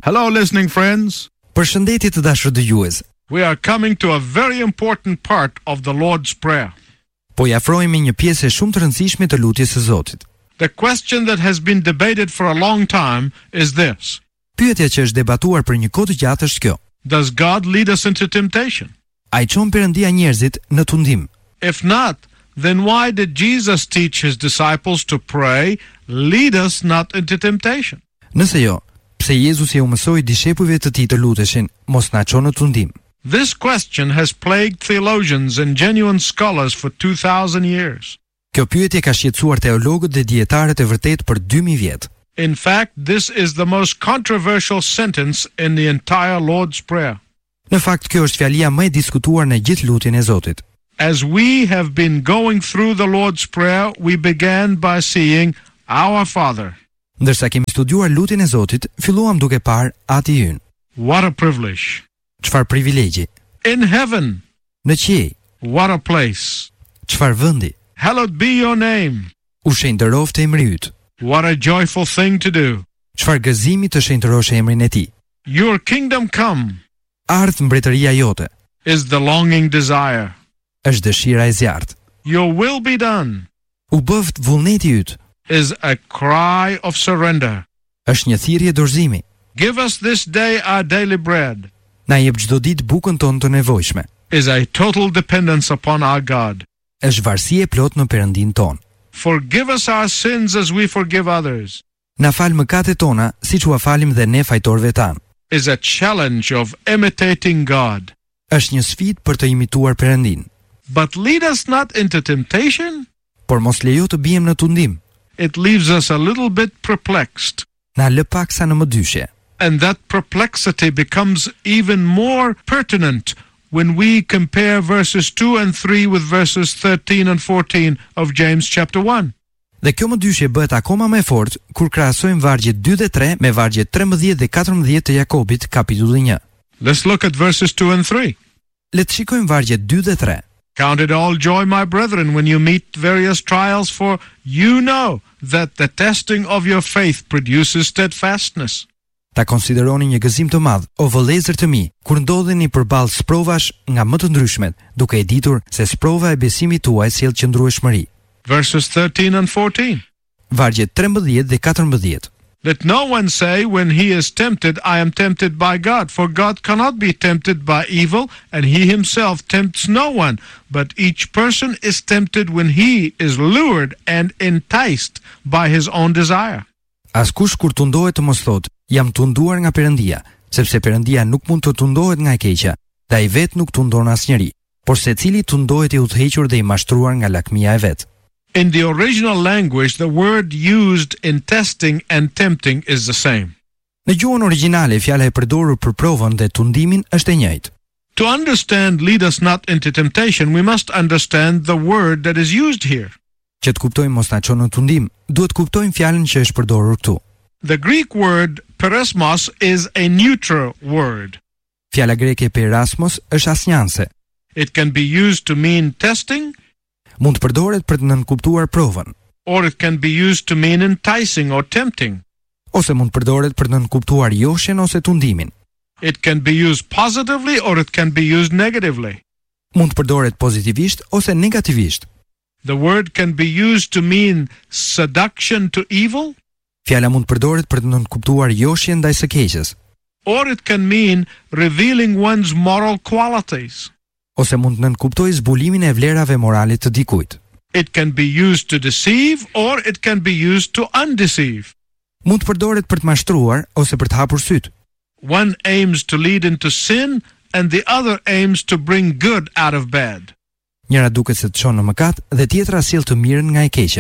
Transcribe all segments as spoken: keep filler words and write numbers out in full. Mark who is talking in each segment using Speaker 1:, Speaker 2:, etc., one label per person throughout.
Speaker 1: Hello listening friends.
Speaker 2: Përshëndetje të dashur dëgjues.
Speaker 1: We are coming to a very important part of the Lord's Prayer.
Speaker 2: Po i afrohemi një pjesë shumë të rëndësishme të lutjes së Zotit.
Speaker 1: The question that has been debated for a long time is this.
Speaker 2: Pyetja që është debatuar për një kohë të gjatë është kjo.
Speaker 1: Does God lead us into temptation?
Speaker 2: A i çon Perëndia njerëzit në tundim?
Speaker 1: If not, then why did Jesus teach his disciples to pray, lead us not into temptation?
Speaker 2: Nëse jo, pse Jezusi u mësoi dishepujve të tij të luteshin, mos na çon në tundim?
Speaker 1: This question has plagued theologians and genuine scholars for two thousand years.
Speaker 2: Kjo pyetje ka shqetësuar teologët dhe dietarët e vërtet për dy mijë vjet.
Speaker 1: In fact, this is the most controversial sentence in the entire Lord's Prayer.
Speaker 2: Në fakt, kjo është fjalia më e diskutuar në gjithë lutjen e Zotit.
Speaker 1: As we have been going through the Lord's Prayer, we began by seeing Our Father.
Speaker 2: Ndërsa kemi studiuar lutjen e Zotit, filluam duke parë Ati ynë.
Speaker 1: What a privilege.
Speaker 2: Çfarë privilegji.
Speaker 1: In heaven.
Speaker 2: Në qiell.
Speaker 1: What a place.
Speaker 2: Çfarë vendi.
Speaker 1: Hallowed be your name.
Speaker 2: U shenjtëroft emri yt.
Speaker 1: What a joyful thing to do.
Speaker 2: Çfarë gëzimi të shenjtërosh emrin e Tij.
Speaker 1: Your kingdom come.
Speaker 2: Ardh mbretëria jote.
Speaker 1: Is the longing desire.
Speaker 2: Është dëshira e zjarrt.
Speaker 1: Your will be done.
Speaker 2: U bëft vullneti yt.
Speaker 1: Is a cry of surrender.
Speaker 2: Është një thirrje dorëzimi.
Speaker 1: Give us this day our daily bread.
Speaker 2: Na jep çdo ditë bukën tonë të nevojshme.
Speaker 1: Is a total dependence upon our God.
Speaker 2: Është varësi e plot në Perëndin tonë.
Speaker 1: Forgive us our sins as we forgive others.
Speaker 2: Na fal mëkatet tona, siç u falim dhe ne fajtorëve tan.
Speaker 1: Is a challenge of imitating God.
Speaker 2: Është një sfidë për të imituar Perëndin.
Speaker 1: But lead us not into temptation.
Speaker 2: Por mos lejo të bijem në tundim.
Speaker 1: It leaves us a little bit perplexed.
Speaker 2: Na lë paksa në mëdyshje.
Speaker 1: And that perplexity becomes even more pertinent when we compare verses two and three with verses thirteen and fourteen of James chapter one.
Speaker 2: Dhe kjo mëdyshje bëhet akoma më e fortë kur krahasojmë vargjet dy dhe tre me vargjet tremëdhjetë dhe katërmbëdhjetë të Jakobit kapitulli një.
Speaker 1: Let's look at verses two and three.
Speaker 2: Le të shikojmë vargjet dy dhe tre.
Speaker 1: Count it all joy, my brethren, when you meet various trials, for you know that the testing of your faith produces steadfastness.
Speaker 2: Ta konsideroni një gëzim të madh, o vëllezër të mi, kur ndodheni përballë sprovash nga më të ndryshmet, duke e ditur se sprova e besimit tuaj sjell qëndrueshmëri.
Speaker 1: Verses thirteen and fourteen.
Speaker 2: Vargjet trembëdhjetë dhe katërmbëdhjetë.
Speaker 1: Let no one say when he is tempted, I am tempted by God, for God cannot be tempted by evil, and he himself tempts no one, but each person is tempted when he is lured and enticed by his own desire.
Speaker 2: Askush kur tundohet të mos thotë, jam tunduar nga Perëndia, sepse Perëndia nuk mund të tundohet nga e keqja, dhe ai vet nuk tundon asnjëri, por secili tundohet i udhëhequr dhe i mashtruar nga lakmia e vet.
Speaker 1: In the original language, the word used in testing and tempting is the same.
Speaker 2: Në gjuhën origjinale, fjala e përdorur për provën dhe tundimin është e njëjtë.
Speaker 1: To understand lead us not into temptation, we must understand the word that is used here.
Speaker 2: Që të kuptojmë mos na çon në tundim, duhet kuptojmë fjalën që është përdorur këtu.
Speaker 1: The Greek word perismos is a neutral word.
Speaker 2: Fjala greke perasmos është asnjanse.
Speaker 1: It can be used to mean testing,
Speaker 2: mund të përdoret për të nënkuptuar provën,
Speaker 1: or it can be used to mean enticing or tempting.
Speaker 2: Ose mund të përdoret për të nënkuptuar joshjen ose tundimin.
Speaker 1: It can be used positively or it can be used negatively.
Speaker 2: Mund të përdoret pozitivisht ose negativisht.
Speaker 1: The word can be used to mean seduction to evil.
Speaker 2: Fjala mund të përdoret për të nënkuptuar joshjen ndaj së keqes.
Speaker 1: Or it can mean revealing one's moral qualities.
Speaker 2: Ose mund të nënkuptojë zbulimin e vlerave morale të dikujt.
Speaker 1: It can be used to deceive or it can be used to undeceive.
Speaker 2: Mund të përdoret për të mashtruar ose për të hapur syt.
Speaker 1: One aims to lead into sin and the other aims to bring good out of bad.
Speaker 2: Njëra duket se të çon në mëkat dhe tjetra sjell të mirën nga e keqja.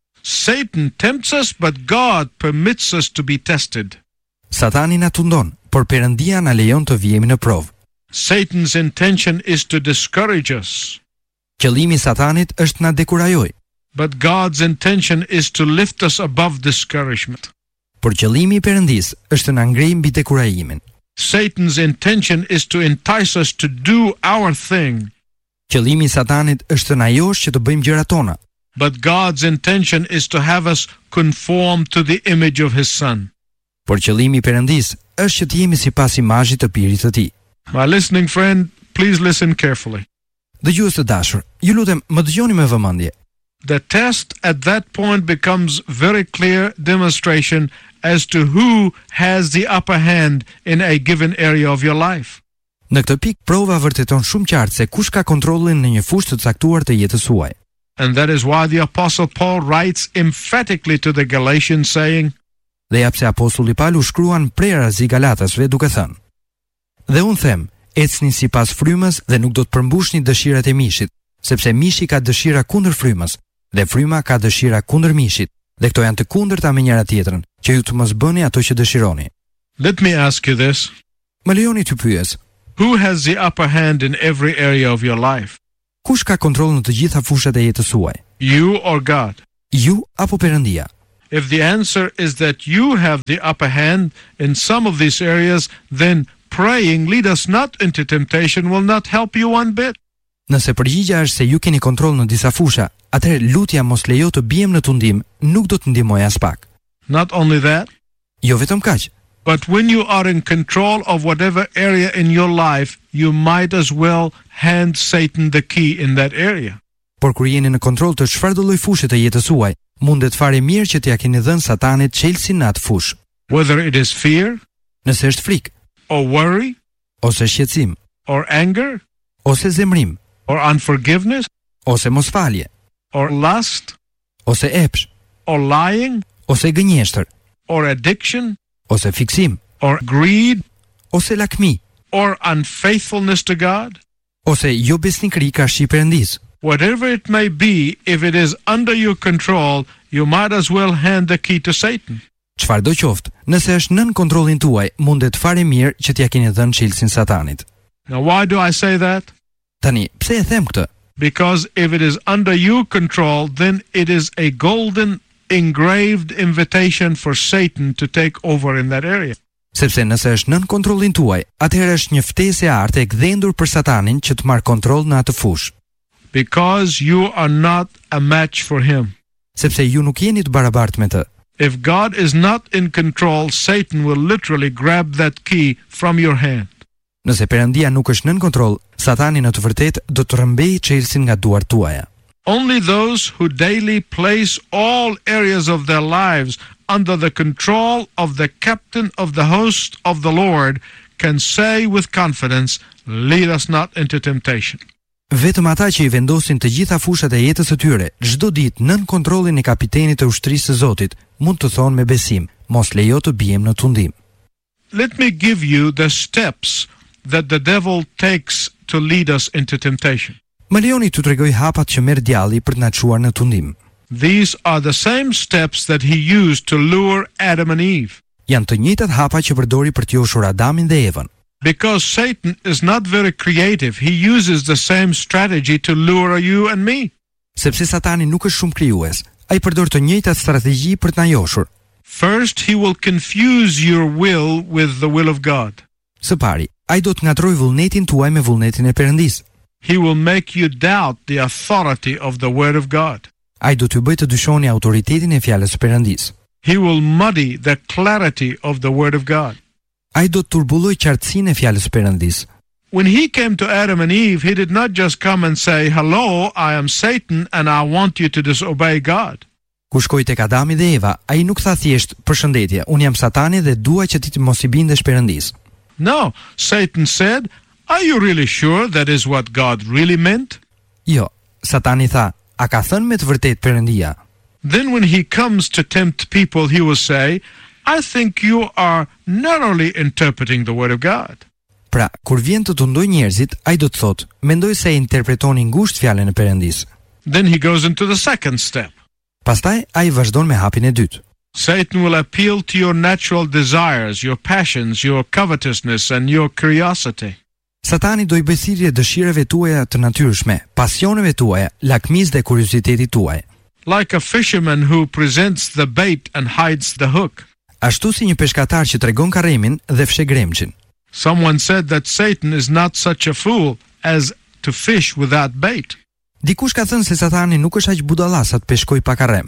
Speaker 1: Satan tempts us, but God permits us to be tested.
Speaker 2: Satani na tundon, por Perëndia na lejon të vijemi në provë.
Speaker 1: Satan's intention is to discourage us.
Speaker 2: Qëllimi i Satanit është na dekurajoj.
Speaker 1: But God's intention is to lift us above discouragement.
Speaker 2: Por qëllimi i Perëndis është të na ngrejë mbi dekurajimin.
Speaker 1: Satan's intention is to entice us to do our thing.
Speaker 2: Qëllimi i Satanit është të na josh që të bëjmë gjërat tona.
Speaker 1: But God's intention is to have us conform to the image of his son.
Speaker 2: Por qëllimi i Perëndis është që të jemi sipas imazhit të Birit të Tij.
Speaker 1: My listening friend, please listen carefully.
Speaker 2: Dëgjues të dashur, ju lutem, më dëgjoni me vëmendje.
Speaker 1: The test at that point becomes very clear demonstration as to who has the upper hand in a given area of your life.
Speaker 2: Në këtë pikë prova vërteton shumë qartë se kush ka kontrollin në një fushë të caktuar të jetës suaj.
Speaker 1: And that is why the Apostle Paul writes emphatically to the Galatians saying,
Speaker 2: Dhe ja pse apostulli Paulu shkruan prerazi Galatasve duke thënë: Dhe unë them, ecni sipas frymës dhe nuk do të përmbushni dëshirat e mishit, sepse mishi ka dëshira kundër frymës dhe fryma ka dëshira kundër mishit, dhe këto janë të kundërta me njëra tjetrën, që ju të mos bëni ato që dëshironi.
Speaker 1: Let me ask you this.
Speaker 2: Më lejoni t'ju pyes,
Speaker 1: Who has the upper hand in every area of your life?
Speaker 2: kush ka kontroll në të gjitha fushat e jetës suaj?
Speaker 1: You or God?
Speaker 2: Ju apo Perëndia?
Speaker 1: If the answer is that you have the upper hand in some of these areas, then praying, lead us not into temptation, will not help you one bit.
Speaker 2: Nëse përgjigja është se ju keni kontroll në disa fusha, atëherë lutja mos lejo të bijem në tundim nuk do të ndihmojë as pak.
Speaker 1: Not only that,
Speaker 2: Jo vetëm kaq,
Speaker 1: but when you are in control of whatever area in your life, you might as well hand Satan the key in that area.
Speaker 2: por kur jeni në kontroll të çfarëdo lloj fushë të jetës suaj, mundet fare mirë që t'ja keni dhënë Satanit çelësin në atë fushë.
Speaker 1: Whether it is fear,
Speaker 2: Nëse është frikë,
Speaker 1: or worry,
Speaker 2: ose shqetësim,
Speaker 1: or anger,
Speaker 2: ose zemrim,
Speaker 1: or unforgiveness,
Speaker 2: ose mosfalje,
Speaker 1: or lust,
Speaker 2: ose epsh,
Speaker 1: or lying,
Speaker 2: ose gënjeshtër,
Speaker 1: or addiction,
Speaker 2: ose fiksim,
Speaker 1: or greed,
Speaker 2: ose lakmi,
Speaker 1: or unfaithfulness to God,
Speaker 2: ose jo besnikëri ka shi Perëndis.
Speaker 1: whatever it may be, if it is under your control, you might as well hand the key to Satan.
Speaker 2: Çfarëdo qoftë, nëse është nën kontrollin tuaj, mundet fare mirë që t'ja keni dhënë çelësin Satanit.
Speaker 1: Now, why do I say that?
Speaker 2: Tani, pse e them këtë?
Speaker 1: Because if it is under your control, then it is a golden engraved invitation for Satan to take over in that area.
Speaker 2: Sepse nëse është nën kontrollin tuaj, atëherë është një ftesë e artë e gdhendur për Satanin që të marrë kontroll në atë fushë.
Speaker 1: Because you are not a match for him.
Speaker 2: Sepse ju nuk jeni të barabartë me të.
Speaker 1: If God is not in control, Satan will literally grab that key from your hand.
Speaker 2: Nëse Perëndia nuk është nën kontroll, Satani në të vërtetë do të rrëmbejë çelësin nga duart tuaja.
Speaker 1: Only those who daily place all areas of their lives under the control of the captain of the host of the Lord can say with confidence, lead us not into temptation.
Speaker 2: Vetëm ata që i vendosin të gjitha fushat e jetës së tyre çdo ditë nën kontrollin e kapitenit të ushtrisë së Zotit, mund të thonë me besim, mos lejo të bijem në tundim.
Speaker 1: Let me give you the steps that the devil takes to lead us into temptation.
Speaker 2: Më lejoni t'ju tregoj hapat që merr djalli për të na çuar në tundim.
Speaker 1: These are the same steps that he used to lure Adam and Eve.
Speaker 2: Janë të njëjtat hapa që përdori për të joshur Adamin dhe Evën.
Speaker 1: Because Satan is not very creative, he uses the same strategy to lure you and me.
Speaker 2: Sepse Satani nuk është shumë krijues, ai përdor të njëjtat strategji për të na joshur.
Speaker 1: First, he will confuse your will with the will of God.
Speaker 2: Së pari, ai do të ngatrojë vullnetin tuaj me vullnetin e Perëndisë.
Speaker 1: He will make you doubt the authority of the Word of God.
Speaker 2: Ai do t'ju bëjë të dyshoni autoritetin e fjalës së Perëndisë.
Speaker 1: He will muddy the clarity of the Word of God.
Speaker 2: Ai do të turbullojë qartësinë e fjalës së Perëndisë.
Speaker 1: When he came to Adam and Eve, he did not just come and say, hello, I am Satan and I want you to disobey God.
Speaker 2: Kur shkoi tek Adami dhe Eva, ai nuk tha thjesht, përshëndetje, un jam Satani dhe dua që ti të mos i bindesh Perëndisë.
Speaker 1: No, Satan said, are you really sure that is what God really meant?
Speaker 2: Jo, Satani tha, a ka thënë me të vërtetë Perëndia?
Speaker 1: Then when he comes to tempt people, he will say, I think you are narrowly interpreting the Word of God.
Speaker 2: Pra, kur vjen të tundoj njerëzit, ai do të thotë, mendoj se e interpretoni ngushtë fjalën e Perëndisë.
Speaker 1: Then he goes into the second step.
Speaker 2: Pastaj ai vazhdon me hapin e dytë.
Speaker 1: Satan will appeal to your natural desires, your passions, your covetousness and your curiosity.
Speaker 2: Satani do i bëjë thirrje dëshirave tuaja të natyrshme, pasioneve tuaja, lakmisë dhe kuriozitetit tuaj.
Speaker 1: Like a fisherman who presents the bait and hides the hook.
Speaker 2: Ashtu si një peshkatar që tregon karremin dhe fshe gremçin.
Speaker 1: Someone said that Satan is not such a fool as to fish without bait.
Speaker 2: Dikush ka thënë se Satani nuk është aq budallas sa të peshkoj pa karrem.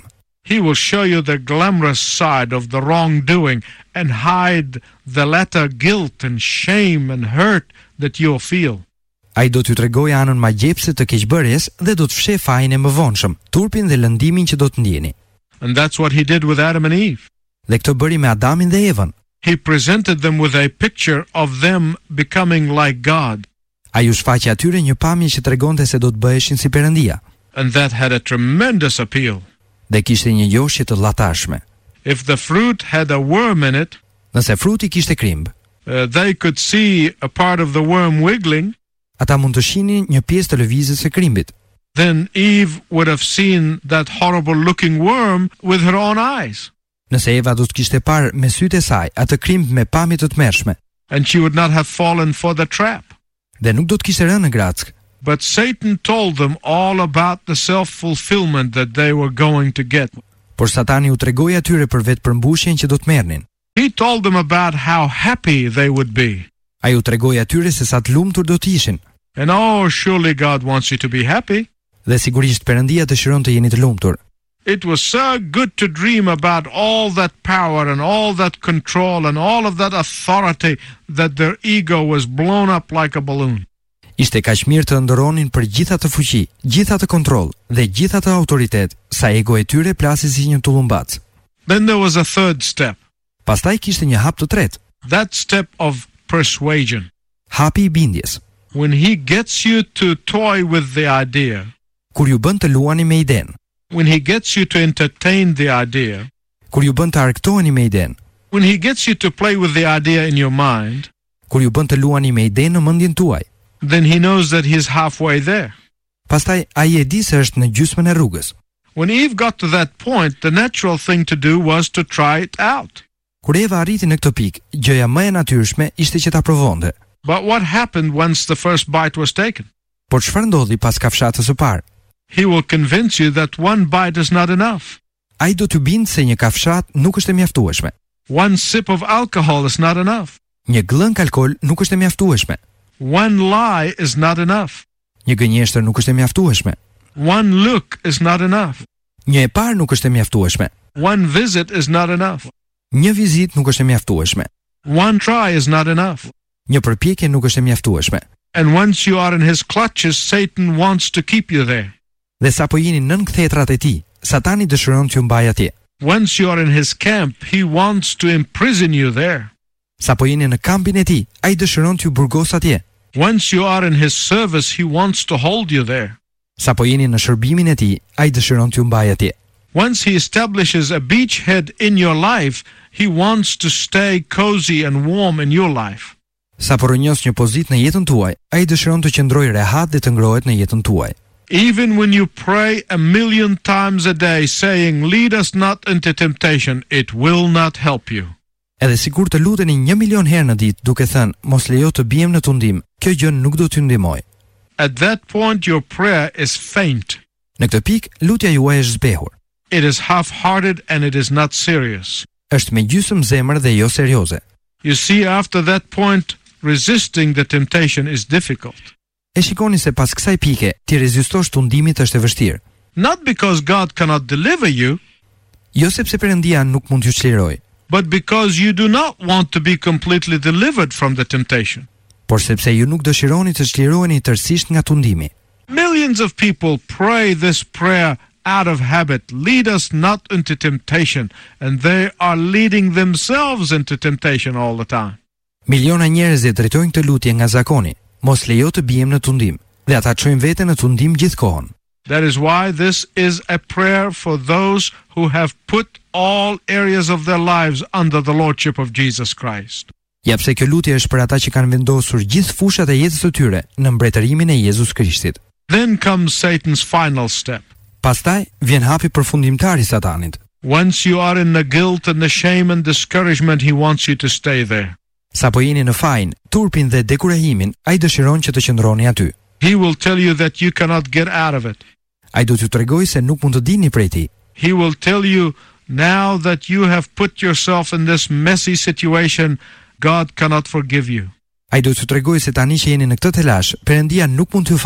Speaker 1: He will show you the glamorous side of the wrongdoing and hide the latter guilt and shame and hurt that you'll feel.
Speaker 2: Ai do t'ju tregojë anën magjepse të keqbërjes dhe do të fsheh fajin e mëvonshëm, turpin dhe lëndimin që do të ndjeni.
Speaker 1: And that's what he did with Adam and Eve.
Speaker 2: Dhe këtë bëri me Adamin dhe Evën.
Speaker 1: He presented them with a picture of them becoming like God.
Speaker 2: Ai u shfaqi atyre një pamje që tregonte se do të bëheshin si Perëndia.
Speaker 1: And that had a tremendous appeal.
Speaker 2: Dhe kishte një njohje të llatashme.
Speaker 1: If the fruit had a worm in it,
Speaker 2: nëse fruti kishte krimb,
Speaker 1: uh, they could see a part of the worm wiggling.
Speaker 2: Ata mund të shihnin një pjesë të lëvizjes së krimbit.
Speaker 1: Then Eve would have seen that horrible looking worm with her own eyes.
Speaker 2: Nëse Eva do të kishte parë me sytë e saj atë krimb me pamje të tmerrshme.
Speaker 1: And she would not have fallen for the trap.
Speaker 2: Dhe nuk do të kishte rënë në grack.
Speaker 1: But Satan told them all about the self-fulfillment that they were going to get.
Speaker 2: Por Satani u tregoi atyre për vetë përmbushjen që do të merrnin.
Speaker 1: He told them about how happy they would be.
Speaker 2: Ai u tregoi atyre se sa të lumtur do të ishin.
Speaker 1: And oh, surely God wants you to be happy.
Speaker 2: Dhe sigurisht Perëndia dëshiron të jeni të lumtur.
Speaker 1: It was so good to dream about all that power and all that control and all of that authority that their ego was blown up like a balloon.
Speaker 2: Ishte kaq mirë të ndëronin për gjitha të fuqi, gjitha të kontroll dhe gjitha të autoritet, sa ego e tyre plasi si një tullumbac.
Speaker 1: Then there was a third step.
Speaker 2: Pastaj kishte një hap të tretë.
Speaker 1: That step of persuasion.
Speaker 2: Hapi i bindjes.
Speaker 1: When he gets you to toy with the idea.
Speaker 2: Kur ju bën të luani me idenë.
Speaker 1: When he gets you to entertain the idea.
Speaker 2: Kur ju bën të argëtoheni me idenë.
Speaker 1: When he gets you to play with the idea in your mind.
Speaker 2: Kur ju bën të luani me idenë në mendjen tuaj.
Speaker 1: Then he knows that he's halfway there.
Speaker 2: Pastaj ai e di se është në gjysmën e rrugës.
Speaker 1: When Eve got to that point, the natural thing to do was to try it out.
Speaker 2: Kur Eva arriti në këtë pikë, gjëja më e natyrshme ishte që ta provonte.
Speaker 1: But what happened once the first bite was taken?
Speaker 2: Por çfarë ndodhi pas kafshatës së parë?
Speaker 1: He will convince you that one bite is not enough.
Speaker 2: Ai do t'ju bindë se një kafshat nuk është e mjaftueshme.
Speaker 1: One sip of alcohol is not enough.
Speaker 2: Një glënk alkool nuk është e mjaftueshme.
Speaker 1: One lie is not enough.
Speaker 2: Një gënjeshtër nuk është e mjaftueshme.
Speaker 1: One look is not enough.
Speaker 2: Një e parë nuk është e mjaftueshme.
Speaker 1: One visit is not enough.
Speaker 2: Një vizitë nuk është e mjaftueshme.
Speaker 1: One try is not enough.
Speaker 2: Një përpjekje nuk është e mjaftueshme.
Speaker 1: And once you are in his clutches, Satan wants to keep you there.
Speaker 2: Dhe sapo jeni nën kthetrat e tij, Satani dëshiron t'ju mbajë atje.
Speaker 1: Once you are in his camp, he wants to imprison you there.
Speaker 2: Sapo jeni në kampin e tij, ai dëshiron t'ju burgos atje.
Speaker 1: Once you are in his service, he wants to hold you there.
Speaker 2: Sapo jeni në shërbimin e tij, ai dëshiron t'ju mbajë atje.
Speaker 1: Once he establishes a beachhead in your life, he wants to stay cozy and warm in your life.
Speaker 2: Sapo rrënjos një pozitë në jetën tuaj, ai dëshiron të qëndrojë rehat dhe të ngrohet në jetën tuaj.
Speaker 1: Even when you pray a million times a day saying, lead us not into temptation, it will not help you.
Speaker 2: Edhe sikur të luteni një milion herë në ditë duke thënë, mos lejo të bijem në tundim, kjo gjë nuk do t'ju ndihmojë.
Speaker 1: At that point your prayer is faint.
Speaker 2: Në këtë pikë, lutja juaj është zbehur.
Speaker 1: It is half-hearted and it is not serious.
Speaker 2: Është me gjysmë zemër dhe jo serioze.
Speaker 1: You see, after that point, resisting the temptation is difficult.
Speaker 2: E shikoni se pas kësaj pike, ti rezistosh tundimit është e vështirë.
Speaker 1: Not because God cannot deliver you,
Speaker 2: jo sepse Perëndia nuk mund t'ju çlirojë,
Speaker 1: but because you do not want to be completely delivered from the temptation.
Speaker 2: Por sepse ju nuk dëshironi të çliroheni tërësisht nga tundimi.
Speaker 1: Millions of people pray this prayer out of habit, lead us not into temptation, and they are leading themselves into temptation all the time.
Speaker 2: Miliona njerëz e drejtojnë këtë lutje nga zakoni, mos lejo të bijem në tundim, dhe ata çojnë veten në tundim gjithkohon.
Speaker 1: That is why this is a prayer for those who have put all areas of their lives under the lordship of Jesus Christ.
Speaker 2: Ja pse kjo lutje është për ata që kanë vendosur gjithë fushat e jetës së tyre në mbretërimin e Jezus Krishtit.
Speaker 1: Then comes Satan's final step.
Speaker 2: Pastaj vjen hapi përfundimtar i Satanit.
Speaker 1: Once you are in the guilt and the shame and discouragement, he wants you to stay there.
Speaker 2: Sapo jeni në fajin, turpin dhe dekurajimin, ai dëshiron që të qëndroni aty.
Speaker 1: He will tell you that you cannot get out of it.
Speaker 2: Ai do t'ju tregojë se nuk mund të dilni prej tij.
Speaker 1: He will tell you now that you have put yourself in this messy situation, God cannot forgive you.
Speaker 2: Ai do t'ju tregojë se tani që jeni në këtë telash, Perëndia nuk mund t'ju falë.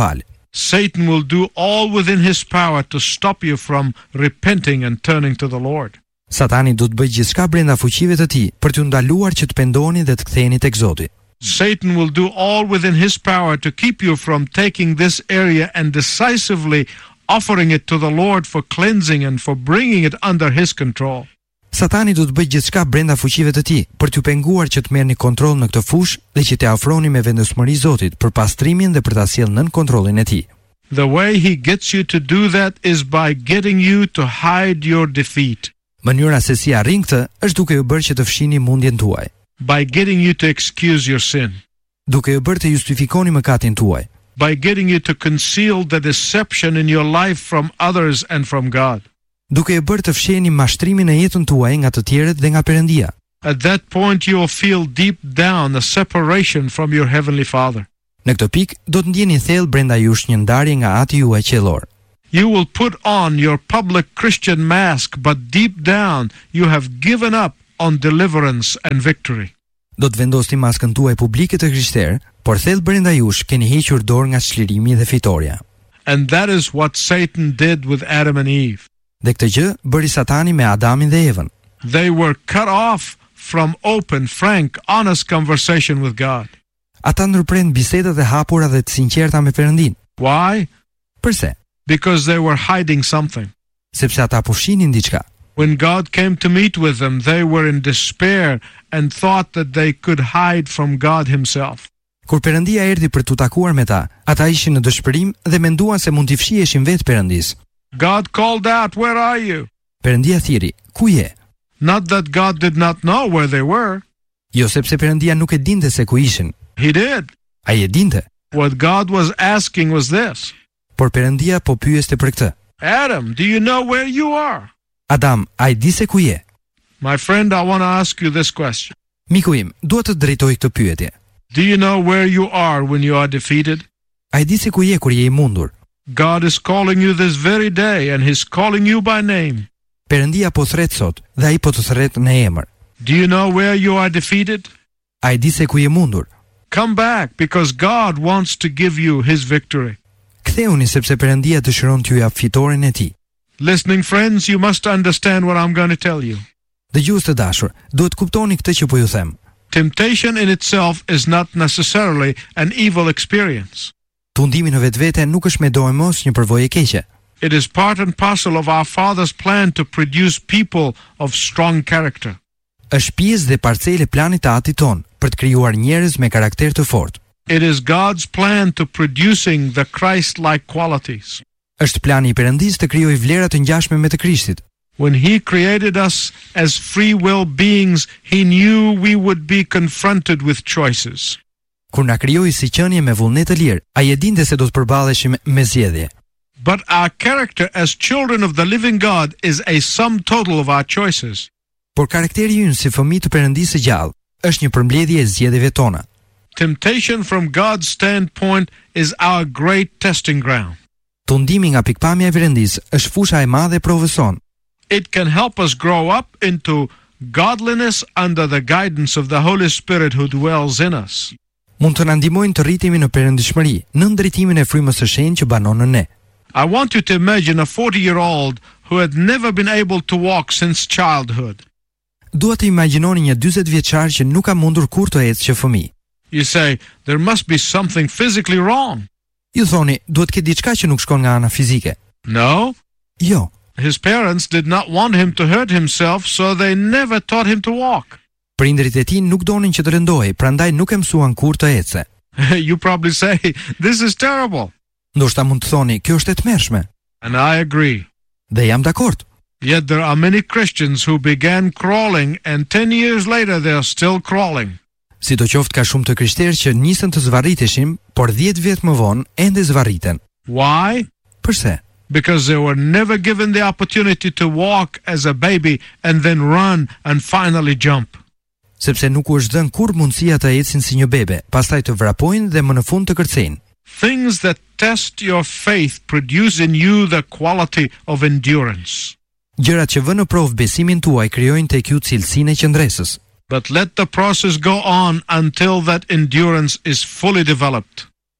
Speaker 1: Satan will do all within his power to stop you from repenting and turning to the Lord.
Speaker 2: Satani do të bëjë gjithçka brenda fuqive të tij për t'ju ndaluar që të pendoheni dhe të ktheheni tek Zoti.
Speaker 1: Satan will do all within his power to keep you from taking this area and decisively offering it to the Lord for cleansing and for bringing it under his control.
Speaker 2: Satani do të bëjë gjithçka brenda fuqive të tij për t'ju penguar që të merrni kontroll në këtë fushë dhe që t'ia ofroni me vendosmëri Zotit për pastrimin dhe për ta sjellë nën kontrollin e tij.
Speaker 1: The way he gets you to do that is by getting you to hide your defeat.
Speaker 2: Mënyra se si arrin këtë është duke ju bërë që të fshini mundjen tuaj.
Speaker 1: By getting you to excuse your sin.
Speaker 2: Duke ju bërë të justifikoni mëkatin tuaj.
Speaker 1: By getting you to conceal the deception in your life from others and from God.
Speaker 2: Duke ju bërë të fshiheni mashtrimin në jetën tuaj nga të tjerët dhe nga Perëndia.
Speaker 1: At that point you will feel deep down a separation from your heavenly Father.
Speaker 2: Në këtë pikë do të ndjeni thellë brenda jush një ndarje nga Ati juaj qiellor.
Speaker 1: You will put on your public Christian mask, but deep down you have given up on deliverance and victory.
Speaker 2: Do të vendosni maskën tuaj publike të krishterë, por thellë brenda jush keni hequr dorë nga çlirimi dhe fitoria.
Speaker 1: And that is what Satan did with Adam and Eve.
Speaker 2: Dhe këtë gjë bëri Satani me Adamin dhe Evën.
Speaker 1: They were cut off from open, frank, honest conversation with God.
Speaker 2: Ata ndërprerën bisedat e hapura dhe të sinqerta me Perëndin.
Speaker 1: Why?
Speaker 2: Përse?
Speaker 1: Because they were hiding something.
Speaker 2: Sepse ata po fshinin diçka.
Speaker 1: When God came to meet with them, they were in despair and thought that they could hide from God himself.
Speaker 2: Kur Perëndia erdhi për t'u takuar me ta, ata ishin në dëshpërim dhe menduan se mund t'i fshiheshin vetë Perëndis.
Speaker 1: God called out, "Where are you?"
Speaker 2: Perëndia thiri, "Ku je?"
Speaker 1: Not that God did not know where they were.
Speaker 2: Jo sepse Perëndia nuk e dinte se ku ishin.
Speaker 1: He did.
Speaker 2: Ai e dinte.
Speaker 1: What God was asking was this.
Speaker 2: Por Perëndia po pyeste për këtë.
Speaker 1: Adam, do you know where you are?
Speaker 2: Adam, ai di se ku je?
Speaker 1: My friend, I want to ask you this question.
Speaker 2: Miku im, dua të drejtoj këtë pyetje.
Speaker 1: Do you know where you are when you are defeated?
Speaker 2: Ai di se ku je kur je i mundur.
Speaker 1: God is calling you this very day and he's calling you by name.
Speaker 2: Perëndia po thret sot dhe ai po të thret në emër.
Speaker 1: Do you know where you are defeated?
Speaker 2: Ai di se ku je mundur.
Speaker 1: Come back because God wants to give you his victory.
Speaker 2: Ktheuni sepse Perëndia dëshiron t'ju jap fitoren e tij.
Speaker 1: Listening friends, you must understand what I'm going to tell you.
Speaker 2: Dëgjues të dashur, duhet kuptoni këtë që po ju them.
Speaker 1: Temptation in itself is not necessarily an evil experience.
Speaker 2: Tundimi në vetvete nuk është me dojmos një përvojë e keqe.
Speaker 1: It is part and parcel of our Father's plan to produce people of strong character.
Speaker 2: Është pjesë dhe parcele planit të Atit ton për të krijuar njerëz me karakter të fortë.
Speaker 1: It is God's plan to producing the Christ-like qualities.
Speaker 2: Është plani i Perëndis të krijojë vlera të ngjashme me të Krishtit.
Speaker 1: When he created us as free will beings, he knew we would be confronted with choices.
Speaker 2: Kur na krijoi si qenie me vullnet të lirë, ai e dinte se do të përballeshim me zgjedhje.
Speaker 1: But our character as children of the living God is a sum total of our choices.
Speaker 2: Por karakteri ynë si fëmijë të Perëndisë së gjallë është një përmbledhje e zgjedhjeve tona.
Speaker 1: Temptation from God's standpoint is our great testing ground.
Speaker 2: Tundimi nga pikpamja e Perëndisë është fusha e madhe e provës sonë.
Speaker 1: It can help us grow up into godliness under the guidance of the Holy Spirit who dwells in us.
Speaker 2: Mund të na ndihmojnë të rritemi në perëndishmëri, në ndërtimin e frymës së shenjtë që banon në ne.
Speaker 1: I want you to imagine a forty-year-old who had never been able to walk since childhood.
Speaker 2: Dua të imagjinoni një dyzet vjeçar që nuk ka mundur kur të ecë që fëmijë.
Speaker 1: You say, there must be something physically wrong.
Speaker 2: Ju thoni, duhet të ketë diçka që nuk shkon nga ana fizike.
Speaker 1: No.
Speaker 2: Jo.
Speaker 1: His parents did not want him to hurt himself, so they never taught him to walk.
Speaker 2: Prindërit e tij nuk donin që të rëndohej, prandaj nuk e mësuan kur të ecë.
Speaker 1: You probably say, this is terrible.
Speaker 2: Ndoshta mund të thoni, kjo është e tmerrshme.
Speaker 1: And I agree.
Speaker 2: Dhe jam dakord.
Speaker 1: Yet there are many Christians who began crawling and ten years later they are still crawling.
Speaker 2: Sidoqoftë ka shumë të krishterë që nisën të zvarriteshin, por dhjetë vjet më vonë ende zvarriten.
Speaker 1: Why?
Speaker 2: Përse?
Speaker 1: Because they were never given the opportunity to walk as a baby and then run and finally jump.
Speaker 2: Sepse nuk u është dhënë kur mundësia të ecin si një bebe, pastaj të vrapojnë dhe më në fund të kërcejnë.
Speaker 1: Things that test your faith produce in you the quality of endurance.
Speaker 2: Gjërat që vënë në provë besimin tuaj krijojnë tek ju cilësinë e qëndresës.
Speaker 1: But let the process go on until that endurance is fully developed.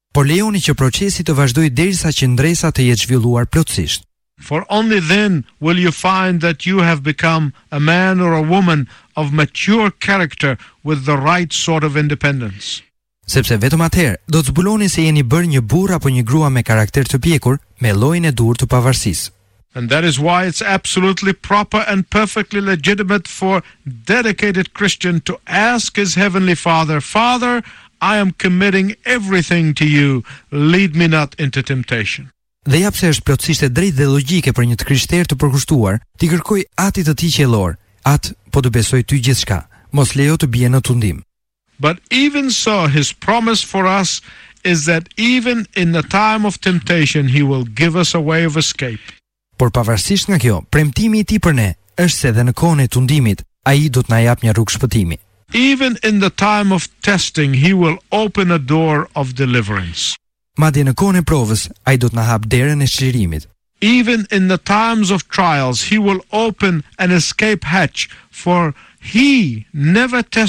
Speaker 2: por lejoni që procesi të vazhdojë derisa që ndresa të jetë zhvilluar plotësisht.
Speaker 1: For only then will you find that you have become a man or a woman of mature character with the right sort of independence.
Speaker 2: Sepse vetëm atëherë do të zbuloni se jeni bërë një burr apo një grua me karakter të pjekur, me llojin e duhur të pavarësisë.
Speaker 1: And that is why it's absolutely proper and perfectly legitimate for dedicated Christian to ask his heavenly Father, Father, I am committing everything to you, lead me not into temptation.
Speaker 2: Dhe ja pse është plotësisht e drejtë dhe logjike për një të krishterë të përkushtuar, ti kërkoj Atit të tij qiellor, At, po të besoj ty gjithçka, mos lejo të bie në tundim.
Speaker 1: But even so, his promise for us is that even in the time of temptation, he will give us a way of escape.
Speaker 2: Por pavarësisht nga kjo, premtimi i tij për ne është se edhe në kohën e tundimit, ai do të na jap një rrugë shpëtimi.
Speaker 1: Even in the time of testing, he will open a door of deliverance.
Speaker 2: Madje në kohën e provës, ai do të na hap derën e çlirimit.
Speaker 1: Even in the times of trials, he will open an escape hatch, for he never tests